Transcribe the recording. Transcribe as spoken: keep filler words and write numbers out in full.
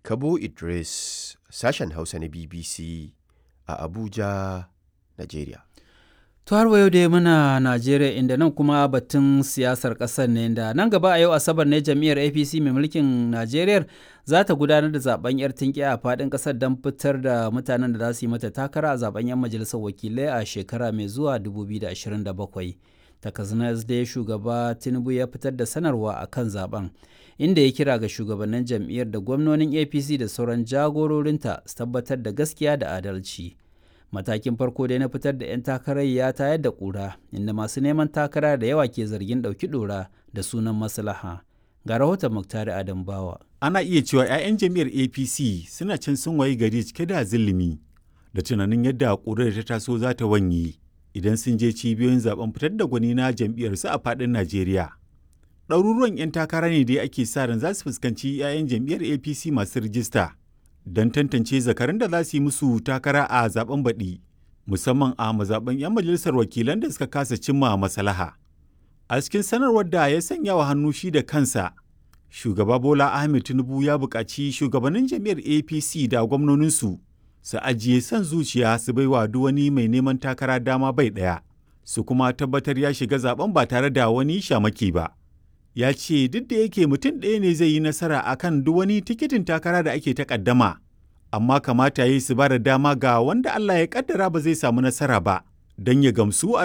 Kabo Idris, sashen Hausa na B B C a Abuja, Najeriya. To har yau dai muna Najeriya inda nan kuma batun siyasar ƙasar ne da nan gaba a yau Asabar ne jam'iyyar A P C mai mulkin Najeriya za ta gudanar da zaben yar tinki a faɗin ƙasar don fitar da mutanen da za su yi mata takara a zaben yan majalisar wakilai a shekara mai zuwa dubu biyu da ashirin da bakwai. Takanas dai shugaba Tinubu ya fitar da sanarwa a kan zaben inda ya kira ga shugabannin jam'iyyar da gwamnonin A P C da sauran jagororinta su tabbatar da gaskiya da adalci. Matakin farko dai na fitar da 'yan takarar ya tayar da ƙura inda masu neman takara da yawa ke zargin ɗauki ɗora da sunan maslaha. Ga rahoton Muktari Adam Bawa. Ana iya cewa 'ya'yan jam'iyyar A P C suna can sun wayi gari cike da zilimi da tunanin yadda ƙurar ta taso za ta wanye idan sun je cibiyoyin zaben fitar da gwani na jam'iyyarsu a faɗin Najeriya. Ɗaruruwan 'yan takara ne dai ake sa ran za su fuskanci 'ya'yan jam'iyyar A P C masu rijista don tantance zakarun da za su yi musu takara a zaben baɗi, musamman a mazaɓen 'yan majalisar wakilan da suka kasa cimma maslaha. A cikin sanarwar da ya sanya wa hannu shi da kansa, shugaba Bola Ahmed Tinubu ya buƙaci shugabannin jam'iyyar A P C da gwamnoninsu su ajiye son zuciya su baiwa duk wani mai neman takara dama bai ɗaya, su kuma tabbatar ya shiga zaben ba tare da wani shamaki ba. Ya ce duk da yake mutum ɗaya ne zai yi nasara a kan duk wani tikitin takara da ake takaddama, amma kamata ya yi su ba da dama ga wanda Allah ya ƙaddara ba zai samu nasara ba, don ya gamsu a